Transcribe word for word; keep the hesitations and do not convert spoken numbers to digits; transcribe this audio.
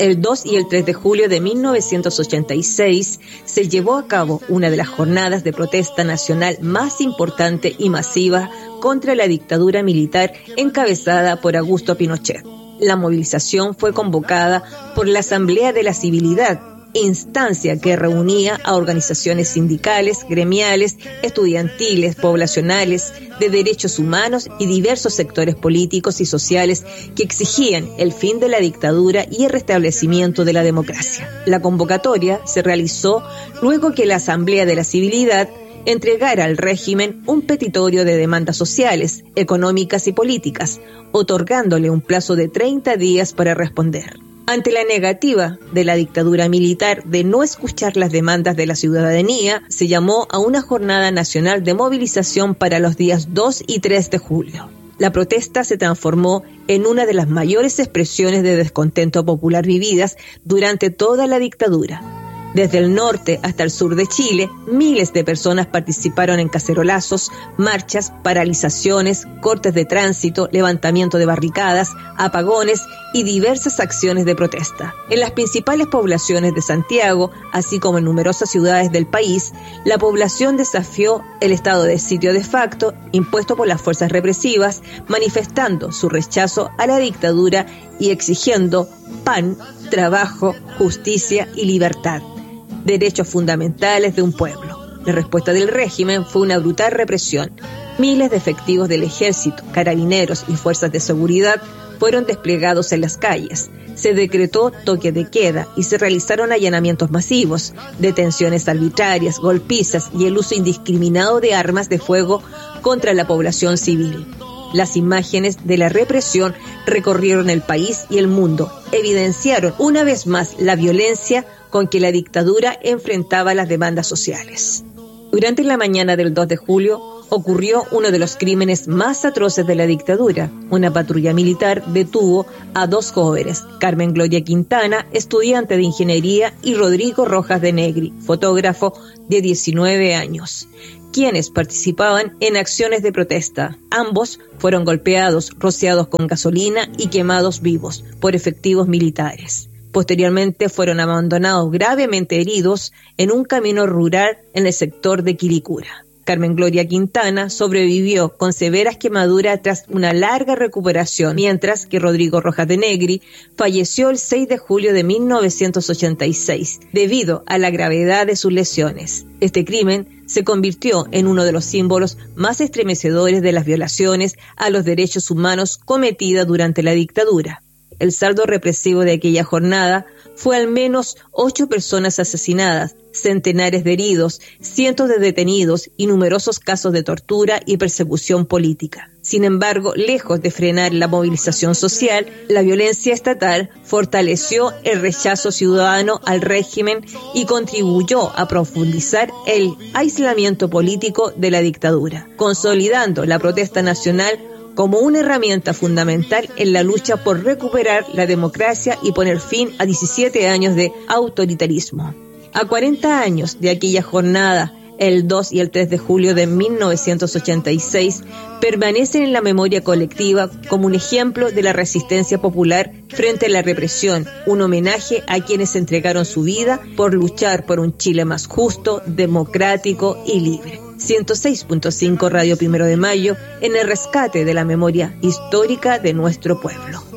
El dos y el tres de julio de mil novecientos ochenta y seis se llevó a cabo una de las jornadas de protesta nacional más importante y masiva contra la dictadura militar encabezada por Augusto Pinochet. La movilización fue convocada por la Asamblea de la Civilidad, instancia que reunía a organizaciones sindicales, gremiales, estudiantiles, poblacionales, de derechos humanos y diversos sectores políticos y sociales que exigían el fin de la dictadura y el restablecimiento de la democracia. La convocatoria se realizó luego que la Asamblea de la Civilidad entregara al régimen un petitorio de demandas sociales, económicas y políticas, otorgándole un plazo de treinta días para responder. Ante la negativa de la dictadura militar de no escuchar las demandas de la ciudadanía, se llamó a una jornada nacional de movilización para los días dos y tres de julio. La protesta se transformó en una de las mayores expresiones de descontento popular vividas durante toda la dictadura. Desde el norte hasta el sur de Chile, miles de personas participaron en cacerolazos, marchas, paralizaciones, cortes de tránsito, levantamiento de barricadas, apagones y diversas acciones de protesta. En las principales poblaciones de Santiago, así como en numerosas ciudades del país, la población desafió el estado de sitio de facto impuesto por las fuerzas represivas, manifestando su rechazo a la dictadura y exigiendo pan, trabajo, justicia y libertad, derechos fundamentales de un pueblo. La respuesta del régimen fue una brutal represión. Miles de efectivos del ejército, carabineros y fuerzas de seguridad fueron desplegados en las calles. Se decretó toque de queda y se realizaron allanamientos masivos, detenciones arbitrarias, golpizas y el uso indiscriminado de armas de fuego contra la población civil. Las imágenes de la represión recorrieron el país y el mundo, evidenciaron una vez más la violencia con que la dictadura enfrentaba las demandas sociales. Durante la mañana del dos de julio ocurrió uno de los crímenes más atroces de la dictadura. Una patrulla militar detuvo a dos jóvenes, Carmen Gloria Quintana, estudiante de ingeniería, y Rodrigo Rojas de Negri, fotógrafo de diecinueve años, quienes participaban en acciones de protesta. Ambos fueron golpeados, rociados con gasolina y quemados vivos por efectivos militares. Posteriormente fueron abandonados gravemente heridos en un camino rural en el sector de Quilicura. Carmen Gloria Quintana sobrevivió con severas quemaduras tras una larga recuperación, mientras que Rodrigo Rojas de Negri falleció el seis de julio de mil novecientos ochenta y seis debido a la gravedad de sus lesiones. Este crimen se convirtió en uno de los símbolos más estremecedores de las violaciones a los derechos humanos cometidas durante la dictadura. El saldo represivo de aquella jornada fue al menos ocho personas asesinadas, centenares de heridos, cientos de detenidos y numerosos casos de tortura y persecución política. Sin embargo, lejos de frenar la movilización social, la violencia estatal fortaleció el rechazo ciudadano al régimen y contribuyó a profundizar el aislamiento político de la dictadura, consolidando la protesta nacional como una herramienta fundamental en la lucha por recuperar la democracia y poner fin a diecisiete años de autoritarismo. A cuarenta años de aquella jornada, el dos y el tres de julio de mil novecientos ochenta y seis permanecen en la memoria colectiva como un ejemplo de la resistencia popular frente a la represión, un homenaje a quienes entregaron su vida por luchar por un Chile más justo, democrático y libre. ciento seis punto cinco Radio Primero de Mayo, en el rescate de la memoria histórica de nuestro pueblo.